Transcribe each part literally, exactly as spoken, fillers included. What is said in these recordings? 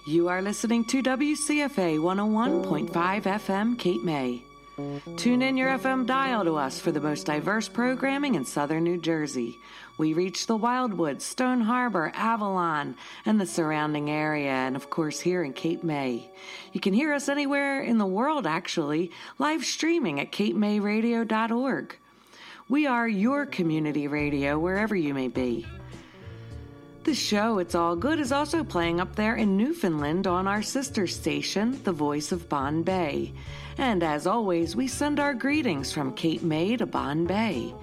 You are listening to W C F A one oh one point five F M Cape May. Tune in your F M dial to us for the most diverse programming in southern New Jersey. We reach the Wildwood, Stone Harbor, Avalon, and the surrounding area, and of course here in Cape May. You can hear us anywhere in the world, actually, live streaming at cape may radio dot org. We are your community radio wherever you may be. The show It's All Good is also playing up there in Newfoundland on our sister station, The Voice of Bonne Bay. And as always, we send our greetings from Cape May to Bonne Bay.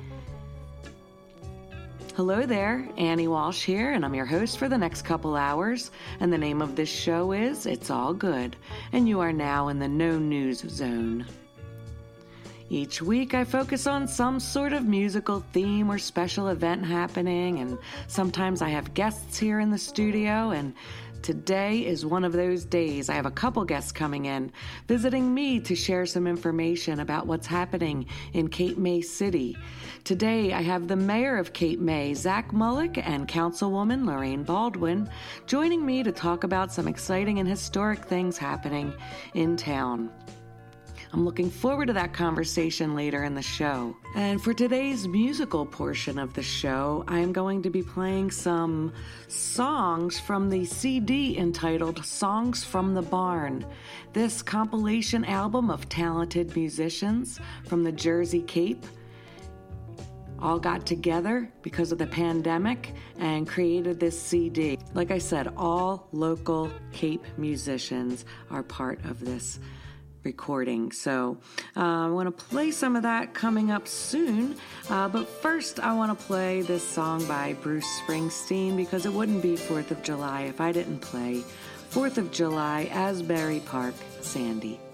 Hello there, Annie Walsh here, and I'm your host for the next couple hours. And the name of this show is It's All Good, and you are now in the No News Zone. Each week I focus on some sort of musical theme or special event happening, and sometimes I have guests here in the studio, and today is one of those days. I have a couple guests coming in, visiting me to share some information about what's happening in Cape May City. Today I have the mayor of Cape May, Zach Mullick, and Councilwoman Lorraine Baldwin joining me to talk about some exciting and historic things happening in town. I'm looking forward to that conversation later in the show. And for today's musical portion of the show, I'm going to be playing some songs from the C D entitled Songs from the Barn. This compilation album of talented musicians from the Jersey Cape all got together because of the pandemic and created this C D. Like I said, all local Cape musicians are part of this recording. So uh, I want to play some of that coming up soon. Uh, but first, I want to play this song by Bruce Springsteen because it wouldn't be fourth of July if I didn't play fourth of July, Asbury Park, Sandy.